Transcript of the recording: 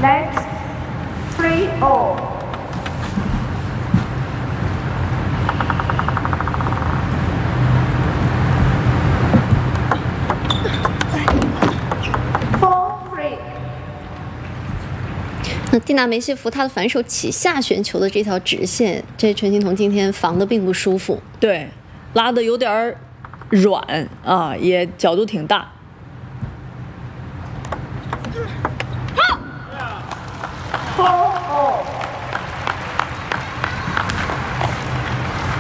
Next, 3-0. Four-3. 那蒂娜梅谢夫她的反手起下旋球的这条直线，这陈欣彤今天防的并不舒服。 对，拉的有点软啊，也角度挺大。 Four